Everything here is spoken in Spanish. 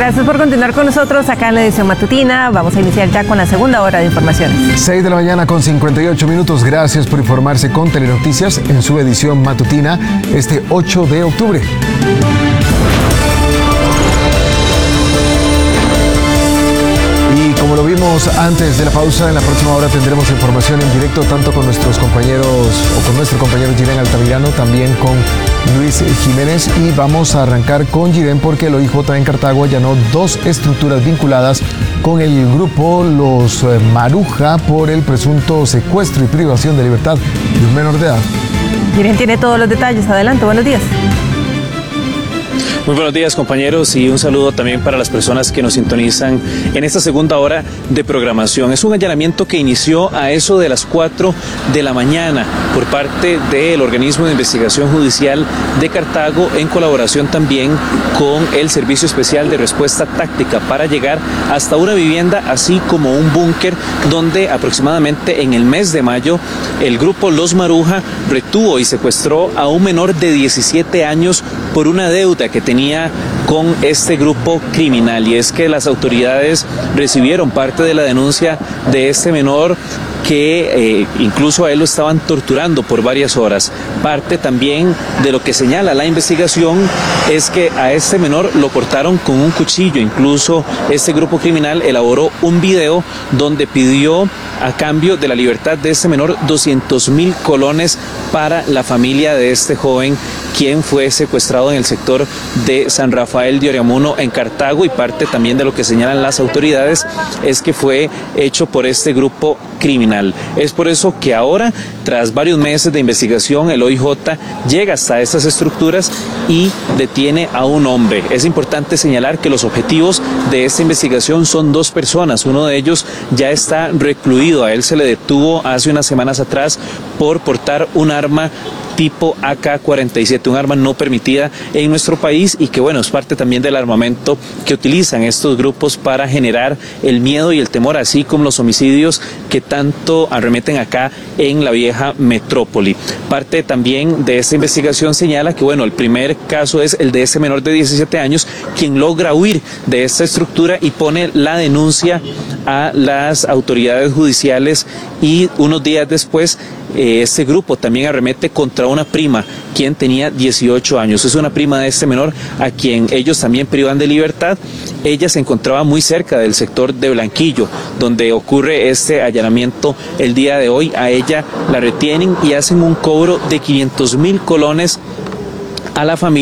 Gracias por continuar con nosotros acá en la edición matutina. Vamos a iniciar ya con la segunda hora de informaciones. 6 de la mañana con 58 minutos. Gracias por informarse con Telenoticias en su edición matutina este 8 de octubre. Y como lo vimos antes de la pausa, en la próxima hora tendremos información en directo tanto con nuestros compañeros o con nuestro compañero Jiren Altamirano, también con Luis Jiménez, y vamos a arrancar con Jiren porque el OIJ en Cartago allanó 2 estructuras vinculadas con el grupo Los Maruja por el presunto secuestro y privación de libertad de un menor de edad. Jiren tiene todos los detalles. Adelante, buenos días. Muy buenos días, compañeros, y un saludo también para las personas que nos sintonizan en esta segunda hora de programación. Es un allanamiento que inició a eso de las 4 de la mañana por parte del Organismo de Investigación Judicial de Cartago, en colaboración también con el Servicio Especial de Respuesta Táctica, para llegar hasta una vivienda, así como un búnker, donde aproximadamente en el mes de mayo el grupo Los Maruja retuvo y secuestró a un menor de 17 años por una deuda que tenía con este grupo criminal. Y es que las autoridades recibieron parte de la denuncia de este menor, que incluso a él lo estaban torturando por varias horas. Parte también de lo que señala la investigación es que a este menor lo cortaron con un cuchillo. Incluso este grupo criminal elaboró un video donde pidió, a cambio de la libertad de este menor, 200.000 colones para la familia de este joven, quien fue secuestrado en el sector de San Rafael de Oriamuno en Cartago. Y parte también de lo que señalan las autoridades es que fue hecho por este grupo criminal. Es por eso que ahora, tras varios meses de investigación, el OIJ llega hasta estas estructuras y detiene a un hombre. Es importante señalar que los objetivos de esta investigación son 2 personas. Uno de ellos ya está recluido. A él se le detuvo hace unas semanas atrás por portar un arma tipo AK-47, un arma no permitida en nuestro país, y que bueno, es parte también del armamento que utilizan estos grupos para generar el miedo y el temor, así como los homicidios que tanto arremeten acá en la vieja metrópoli. Parte también de esta investigación señala que bueno, el primer caso es el de ese menor de 17 años, quien logra huir de esta estructura y pone la denuncia a las autoridades judiciales, y unos días después este grupo también arremete contra una prima, quien tenía 18 años. Es una prima de este menor a quien ellos también privan de libertad. Ella se encontraba muy cerca del sector de Blanquillo, donde ocurre este allanamiento el día de hoy. A ella la retienen y hacen un cobro de 500.000 colones a la familia.